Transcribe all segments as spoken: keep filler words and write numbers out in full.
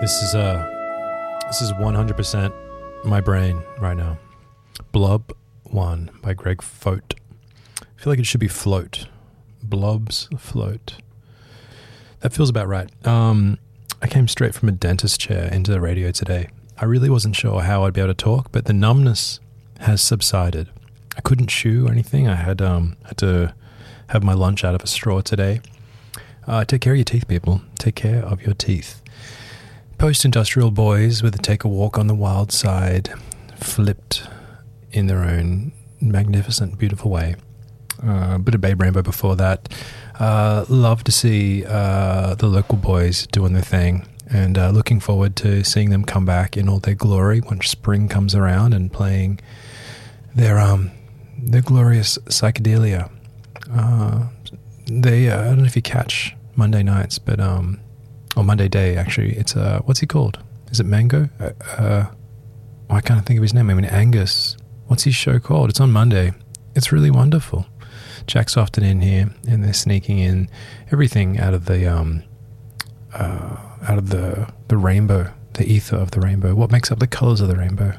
This is uh, this is one hundred percent my brain right now. Blob One by Greg Fote. I feel like it should be Float. Blobs Float. That feels about right. Um, I came straight from a dentist chair into the radio today. I really wasn't sure how I'd be able to talk, but the numbness has subsided. I couldn't chew or anything. I had um had to have my lunch out of a straw today. Uh, take care of your teeth, people. Take care of your teeth. Post-industrial boys with a Take a Walk on the Wild Side flipped in their own magnificent, beautiful way. Uh, a bit of Babe Rainbow before that. Uh, love to see uh, the local boys doing their thing, and uh, looking forward to seeing them come back in all their glory once spring comes around and playing their um their glorious psychedelia. Uh, they uh, I don't know if you catch Monday nights, but um or Monday day actually. It's uh what's he called? Is it Mango? Uh, uh oh, I can't think of his name. I mean Angus. What's his show called? It's on Monday. It's really wonderful. Jack's often in here, and they're sneaking in everything out of the um uh out of the the rainbow, the ether of the rainbow. What makes up the colors of the rainbow?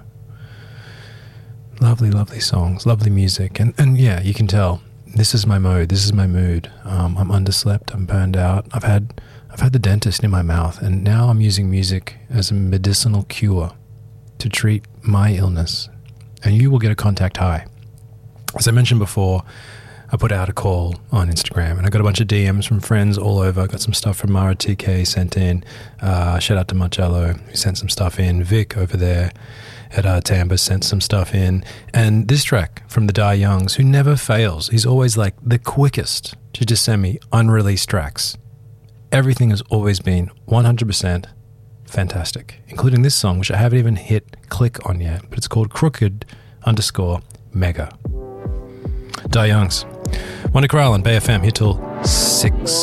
Lovely, lovely songs, lovely music, and and yeah, you can tell. This is my mode. This is my mood. Um, I'm underslept. I'm burned out. I've had, I've had the dentist in my mouth, and now I'm using music as a medicinal cure to treat my illness. And you will get a contact high. As I mentioned before, I put out a call on Instagram, and I got a bunch of D Ms from friends all over. I got some stuff from Mara T K sent in. Uh, shout out to Marcello, who sent some stuff in. Vic over there at uh, Tamba sent some stuff in. And this track from the Die Youngs, who never fails. He's always like the quickest to just send me unreleased tracks. Everything has always been one hundred percent fantastic, including this song, which I haven't even hit click on yet, but it's called Crooked underscore Mega. Die Youngs. Wonder Corral on Bay F M here till six.